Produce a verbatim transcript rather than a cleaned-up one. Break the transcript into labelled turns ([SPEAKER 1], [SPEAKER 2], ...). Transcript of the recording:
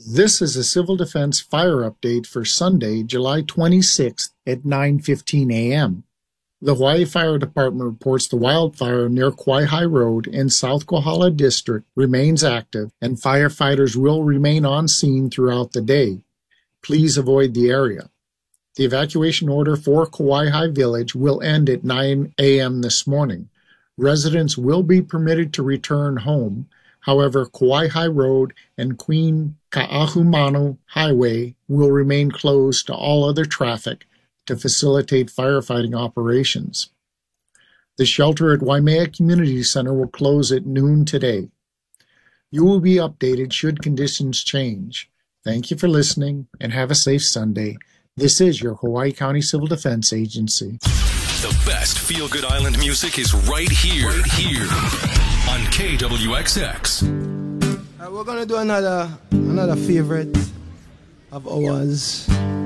[SPEAKER 1] This is a Civil Defense Fire Update for Sunday, July twenty-sixth at nine fifteen a.m. The Hawaii Fire Department reports the wildfire near Kauai High Road in South Kohala District remains active and firefighters will remain on scene throughout the day. Please avoid the area. The evacuation order for Kauai High Village will end at nine a.m. this morning. Residents will be permitted to return home. However, Kauai High Road and Queen Kaahumanu Highway will remain closed to all other traffic to facilitate firefighting operations. The shelter at Waimea Community Center will close at noon today. You will be updated should conditions change. Thank you for listening and have a safe Sunday. This is your Hawaii County Civil Defense Agency.
[SPEAKER 2] The best feel-good island music is right here, right here on K W X X.
[SPEAKER 3] Uh, we're gonna do another another favorite of ours.